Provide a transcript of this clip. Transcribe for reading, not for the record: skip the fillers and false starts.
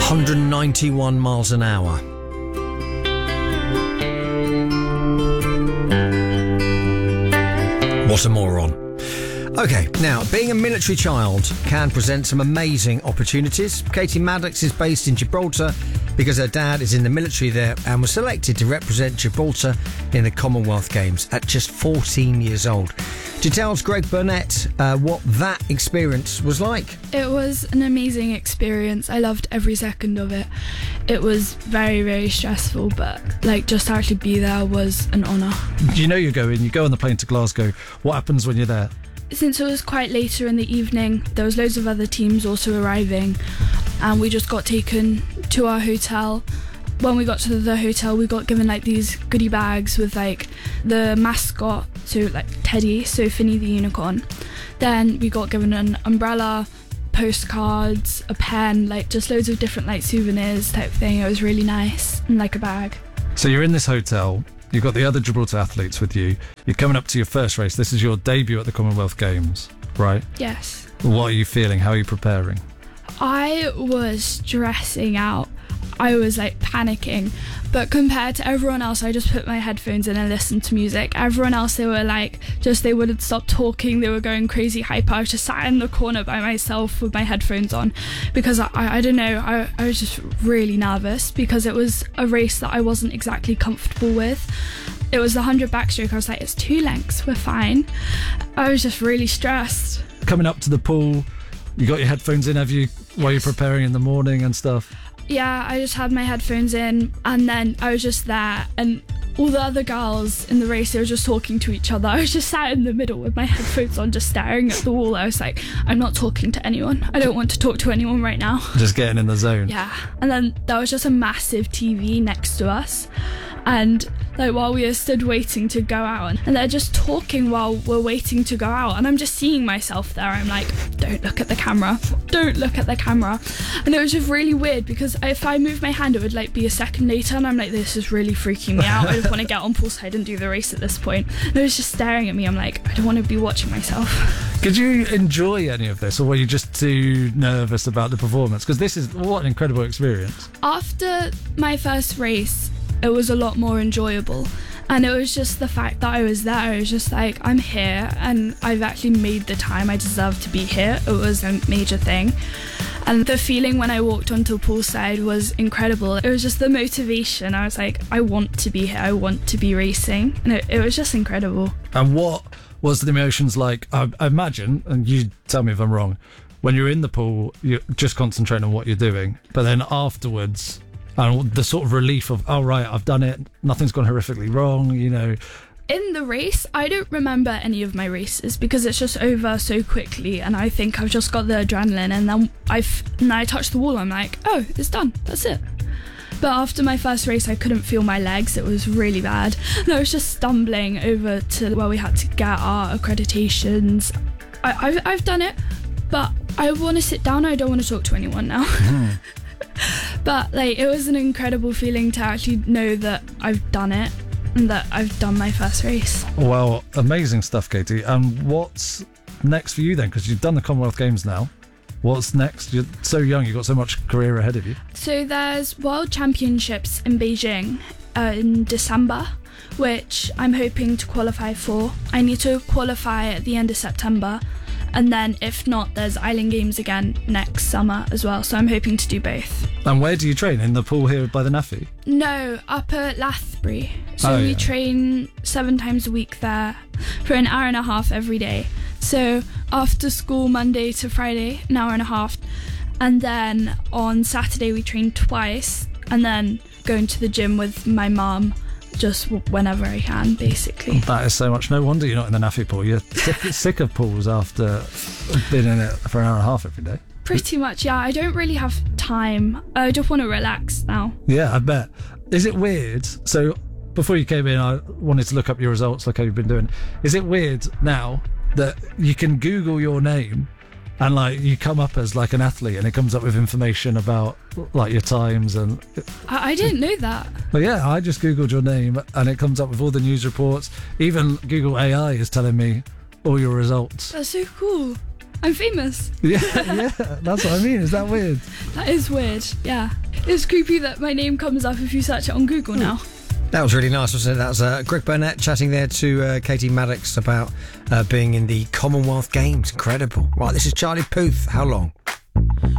191 miles an hour. What a moron. Okay, now, being a military child can present some amazing opportunities. Katie Maddox is based in Gibraltar because her dad is in the military there and was selected to represent Gibraltar in the Commonwealth Games at just 14 years old. She tells Greg Burnett what that experience was like. It was an amazing experience. I loved every second of it. It was very, very stressful, but just to actually be there was an honour. You know you go on the plane to Glasgow. What happens when you're there? Since it was quite later in the evening, there was loads of other teams also arriving, and we just got taken to our hotel. When we got to the hotel, we got given these goodie bags with the mascot, so Teddy, so Finny the unicorn. Then we got given an umbrella, postcards, a pen, just loads of different souvenirs type thing. It was really nice, and a bag. So you're in this hotel. You've got the other Gibraltar athletes with you. You're coming up to your first race. This is your debut at the Commonwealth Games, right? Yes. What are you feeling? How are you preparing? I was stressing out. I was panicking, but compared to everyone else, I just put my headphones in and listened to music. Everyone else, they were they wouldn't stop talking. They were going crazy hyper. I was just sat in the corner by myself with my headphones on because I don't know, I was just really nervous because it was a race that I wasn't exactly comfortable with. It was the 100 backstroke. I was it's 2 lengths, we're fine. I was just really stressed. Coming up to the pool, you got your headphones in, have you, while you're preparing in the morning and stuff? Yeah, I just had my headphones in and then I was just there, and all the other girls in the race, they were just talking to each other. I was just sat in the middle with my headphones on, just staring at the wall. I was I'm not talking to anyone. I don't want to talk to anyone right now. Just getting in the zone. Yeah. And then there was just a massive TV next to us. And while we were stood waiting to go out, and they're just talking while we're waiting to go out, and I'm just seeing myself there. I'm don't look at the camera, don't look at the camera. And it was just really weird because if I moved my hand, it would be a second later, and I'm this is really freaking me out. I just want to get on poolside and do the race at this point. And it was just staring at me. I'm I don't want to be watching myself. Could you enjoy any of this, or were you just too nervous about the performance? Because this is what an incredible experience. After my first race, it was a lot more enjoyable, and it was just the fact that I was there. I was just I'm here and I've actually made the time. I deserve to be here. It was a major thing, and the feeling when I walked onto poolside was incredible. It was just the motivation. I was I want to be here, I want to be racing, and it was just incredible. And what was the emotions like? I imagine, and you tell me if I'm wrong, when you're in the pool, you're just concentrating on what you're doing, but then afterwards, and the sort of relief of, oh, right, I've done it, nothing's gone horrifically wrong, In the race, I don't remember any of my races because it's just over so quickly, and I think I've just got the adrenaline, and then I touch the wall, I'm oh, it's done, that's it. But after my first race, I couldn't feel my legs. It was really bad. And I was just stumbling over to where we had to get our accreditations. I've done it, but I want to sit down. I don't want to talk to anyone now. But it was an incredible feeling to actually know that I've done it and that I've done my first race. Well, amazing stuff, Katie. And what's next for you then? Because you've done the Commonwealth Games now. What's next? You're so young, you've got so much career ahead of you. So there's World Championships in Beijing in December, which I'm hoping to qualify for. I need to qualify at the end of September, and then if not, there's Island Games again next summer as well, so I'm hoping to do both. And where do you train? In the pool here by the NAFI? No, up at Lathbury. So we train 7 times a week there for an hour and a half every day. So after school, Monday to Friday, an hour and a half, and then on Saturday we train twice, and then going to the gym with my mum just whenever I can, basically. That is so much. No wonder you're not in the NAFI pool. You're sick of pools after being in it for an hour and a half every day. Pretty much, yeah. I don't really have time. I just want to relax now. Yeah, I bet. Is it weird? So before you came in, I wanted to look up your results like how you've been doing. Is it weird now that you can Google your name and you come up as an athlete and it comes up with information about your times? And I didn't know that. But yeah, I just Googled your name and it comes up with all the news reports. Even Google AI is telling me all your results. That's so cool. I'm famous. Yeah, that's what I mean. Is that weird? That is weird, yeah. It's creepy that my name comes up if you search it on Google now. That was really nice, wasn't it? That was Greg Burnett chatting there to Katie Maddox about being in the Commonwealth Games. Incredible. Right, this is Charlie Puth. How long?